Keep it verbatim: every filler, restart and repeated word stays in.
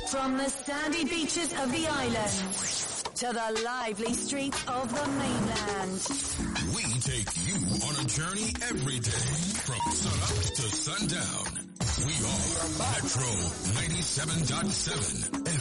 From the sandy beaches of the islands to the lively streets of the mainland. We take you on a journey every day from sunup to sundown. We are Metro ninety-seven point seven